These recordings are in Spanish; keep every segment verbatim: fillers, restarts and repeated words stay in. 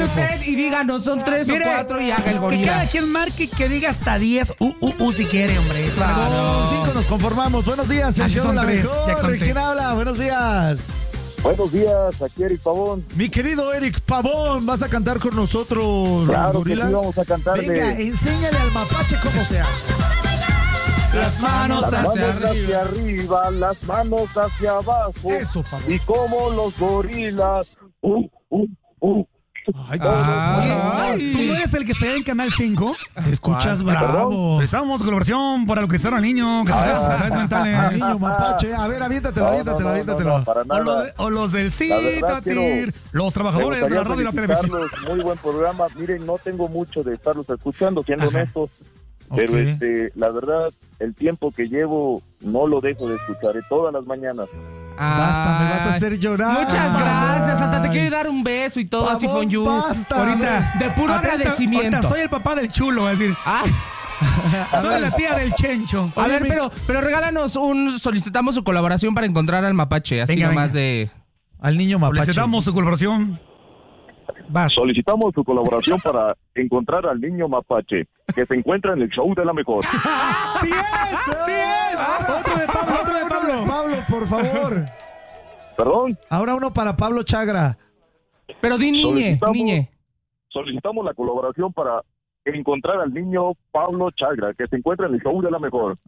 usted y díganos, son tres Mire, o cuatro y haga el que gorila. cada quien marque que diga hasta diez. Uh, uh, uh, si quiere, hombre. Con cinco nos conformamos. Buenos días, el Así show son de la tres, ya mejor. conté. ¿Quién habla? Buenos días. Buenos días, aquí Eric Pavón. Mi querido Eric Pavón, ¿vas a cantar con nosotros Claro los que sí, gorilas? vamos a cantar de- Venga, enséñale al mapache cómo se hace. Las manos Las hacia manos arriba. hacia arriba, las manos hacia abajo. Eso, Pavón. Y como los gorilas. Uh, uh, uh. Ay, Oye, ¿tú no eres el que se ve en Canal cinco? te escuchas ¿Cuál? bravo. Estamos colaboración para localizar al niño que trae enfermedades Ah, mentales. niño mapache. A ver, aviéntatelo, No, aviéntatelo, no, no, aviéntatelo. no, no, para O, nada. lo de- o los del La verdad, Citatir, quiero- los Me trabajadores de gustaría la radio y la televisión. felicitarlos, muy buen programa. Miren, no tengo mucho de estarlos escuchando, siendo Ajá. honestos. Pero Ok. este, la verdad, el tiempo que llevo no lo dejo de escuchar eh, todas las mañanas. Basta, me vas a hacer llorar. Muchas gracias, hasta te quiero dar un beso y todo Pavón, así con you. basta. Ahorita, De puro atenta, agradecimiento. ahorita soy el papá del chulo, es decir, Ah, soy la tía del chencho. a Oye, ver, mi- pero, pero regálanos un, solicitamos su colaboración para encontrar al mapache, así Venga, nomás venga. de... Al niño mapache. Solicitamos su colaboración. Vas. Solicitamos su colaboración para encontrar al niño mapache que se encuentra en el show de la mejor. ¡Sí es! ¡Sí es! Otro de Pablo, otro de Pablo. Pablo, por favor. Perdón, Ahora uno para Pablo Chagra. Pero di niñe, Solicitamos- niñe. solicitamos la colaboración para encontrar al niño Pablo Chagra que se encuentra en el show de la mejor.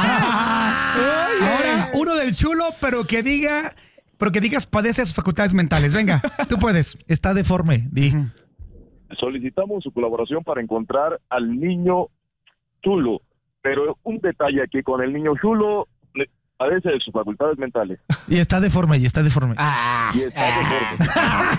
Ahora, uno del chulo, pero que diga, pero que digas padeces facultades mentales. Venga, tú puedes. Está deforme, di. Solicitamos su colaboración para encontrar al niño chulo, pero un detalle aquí con el niño chulo, le- padece de sus facultades mentales. Y está deforme, y está deforme. Y está deforme.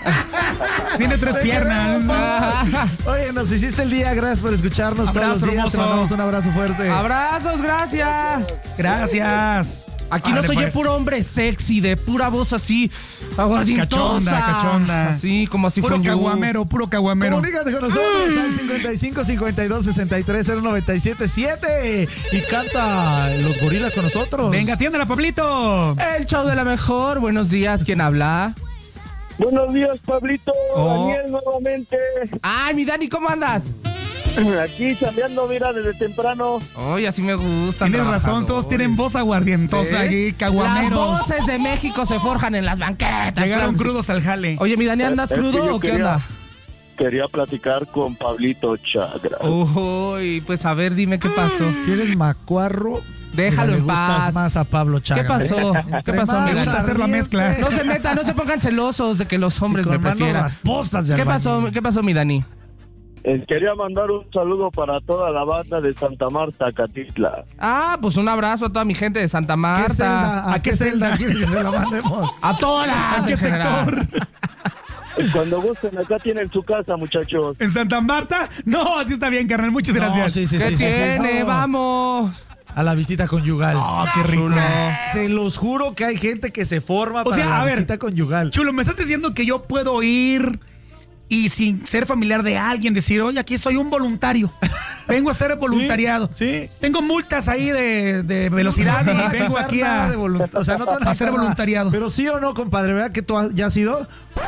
Tiene tres piernas. Oye, nos hiciste el día, gracias por escucharnos todos Abrazo, los días. Te hermoso. mandamos un abrazo fuerte. Abrazos, gracias. Gracias. Aquí no Árale, se oye pues. puro hombre sexy, de pura voz así, aguardientosa. Cachonda, cachonda. Así, como si Puro fuera un caguamero, puro caguamero. Comunícate con nosotros al cincuenta y cinco, cincuenta y dos, sesenta y tres, cero noventa y siete siete y canta Los Gorilas con nosotros. Venga, atiéndela, Pablito. El show de la mejor. Buenos días, ¿quién habla? Buenos días, Pablito. Oh. Daniel nuevamente. Ay, mi Dani, ¿cómo andas? Aquí chambeando, mira, desde temprano. Ay, así me gusta. Tienes razón, todos tienen voz aguardientosa aquí, Las caguameros. voces de México se forjan en las banquetas. Llegaron claro. crudos al jale. Oye, mi Dani, ¿andas Es que crudo yo o qué quería- onda? Quería platicar con Pablito Chagra. Uy, pues a ver, dime qué pasó. Si eres macuarro, Déjalo le en gustas paz. más a Pablo Chagra. ¿Qué pasó? Entre ¿Qué pasó, más mi Dani? gusta hacer la ardiente. mezcla. No se metan, no se pongan celosos de que los hombres Sí, me con manos prefieran. rasposas de ¿Qué albañil. pasó? ¿Qué pasó, mi Dani? Eh, quería mandar un saludo para toda la banda de Santa Marta, Catitla. Ah, pues un abrazo a toda mi gente de Santa ¿Qué Marta. celda? ¿A, ¿A qué qué celda celda? quieres que se la mandemos? A todas. ¿A qué en general. sector? Cuando gusten, acá tienen su casa, muchachos. ¿En Santa Marta? No, así está bien, carnal. Muchas No, gracias. sí, sí, ¿Qué sí, sí, sí. tiene? No. Vamos. A la visita conyugal. Oh, qué rico. Se los juro que hay gente que se forma O para sea, la a ver, visita conyugal. Chulo, ¿me estás diciendo que yo puedo ir y sin ser familiar de alguien decir, oye, aquí soy un voluntario? Vengo a hacer voluntariado. Sí. Tengo multas ahí de, de velocidad No te van y a vengo quitar aquí nada a... de volunta- o sea, no te van a a hacer quitar nada. voluntariado. Pero sí o no, compadre, ¿verdad que tú has- ya has ido?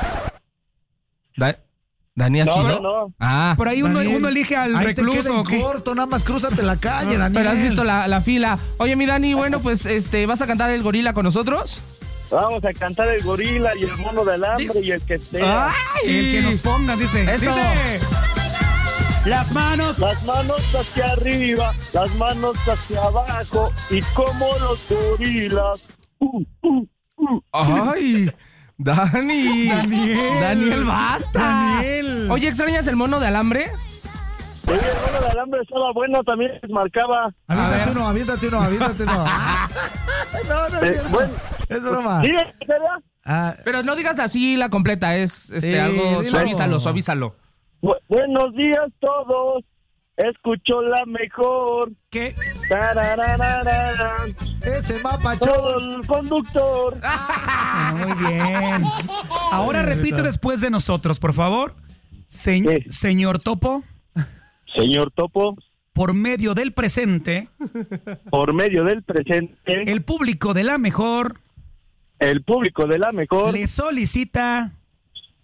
Da- ¿Dani ha No, sido? no, no. Ah, Por ahí uno, Daniel, uno elige al ahí te recluso. queda en ¿o qué? corto, nada más crúzate la calle, Daniel. pero has visto la, la fila. Oye, mi Dani, bueno, pues este, ¿vas a cantar el gorila con nosotros? Vamos a cantar el gorila y el mono del hambre y el que sea. ¡Ay! El que nos ponga, dice. Eso. Dice, las manos. Las manos hacia arriba, las manos hacia abajo y como los gorilas. Uh, uh, uh. ¡Ay! Dani. Daniel. Daniel, basta. Daniel. Oye, ¿extrañas el mono de alambre? Oye, el mono del hambre estaba bueno, también marcaba. Aviéntate A ver. uno, aviéntate uno, aviéntate uno. no, no es Eh, cierto. bueno. Es broma. ¿Sí? ¿En serio? Ah, Pero no digas así la completa, es este, Sí, algo, dilo. suavízalo, suavízalo. Bu- buenos días todos. Escucho la mejor. ¿Qué? Tararararara. ese mapa, Todo el conductor. Ah, muy bien. Ahora repite después de nosotros, por favor. Se- Sí. Señor Topo, Señor Topo, por medio del presente, por medio del presente, el público de la mejor el público de la mejor le solicita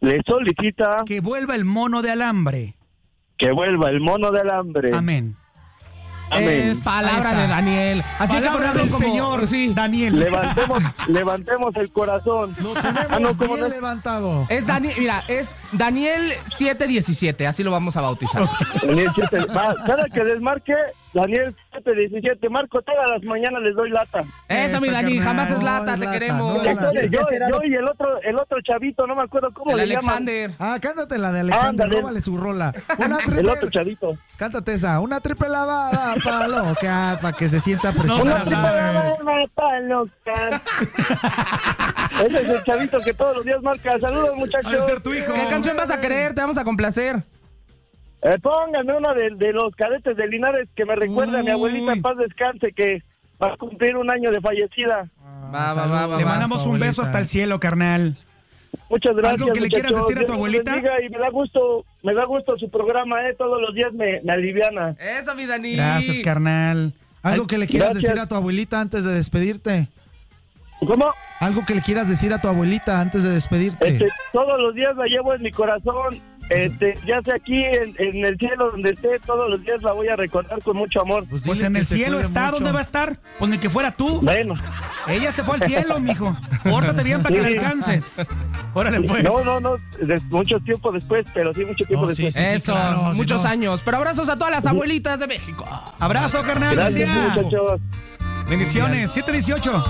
le solicita que vuelva el mono de alambre. que vuelva el mono de alambre. Amén. Amén. Es Ahí palabra está. de Daniel. Así es que Palabra ponerlo del como- Señor, sí. Daniel. Levantemos, levantemos el corazón. Lo tenemos Ah, no, ¿cómo bien no es? levantado. Es Daniel, mira, es Daniel siete diecisiete, así lo vamos a bautizar. Daniel siete, va, cada que desmarque, Daniel siete diecisiete, marco todas las mañanas, les doy lata. Eso, mi Eso, Dani, carnal. jamás es No, lata, es te lata, queremos. no es lata. Entonces, yo, ¿qué será yo lo- y el otro, el otro chavito, no me acuerdo cómo El le llaman. Alexander. Ah, cántate la de Alexander, Ándale. róbale su rola. Una El triple, otro chavito. cántate esa, una triple lavada para loca, para que se sienta presionada. No, Una se tripa la de sabe. barba pa' loca. Ese es el chavito que todos los días marca. Saludos, muchachos. Ha de ser tu hijo. ¿Qué canción vas a querer? Te vamos a complacer. Eh, pónganme una de, de los cadetes de Linares que me recuerde a mi abuelita en paz descanse, que va a cumplir un año de fallecida. Va, va, va, va, Le va. mandamos un beso hasta el cielo, carnal. Muchas gracias. ¿Algo que le quieras muchachos. decir a tu Dios los abuelita? bendiga. Y me da gusto, me da gusto su programa, eh. Todos los días me, me aliviana. Eso, mi Dani. Gracias, carnal. Algo que le quieras Gracias. decir a tu abuelita antes de despedirte. ¿Cómo? Algo que le quieras decir a tu abuelita antes de despedirte. Este, todos los días la llevo en mi corazón. Este, ya sea aquí en, en el cielo donde esté, todos los días la voy a recordar con mucho amor. Pues Pues dile en que el se cielo cuide está. mucho. ¿Dónde va a estar? Pues ni que fuera tú. Bueno, Ella se fue al cielo, mijo. Pórtate bien para que Sí. la alcances. Órale, pues. no, no, no, de- mucho tiempo después, pero sí mucho tiempo No, sí, después. sí, Eso, claro, si muchos no- años. Pero abrazos a todas las abuelitas de México. Abrazo, carnal. Gracias, Buen día. muchachos. Bendiciones. siete dieciocho.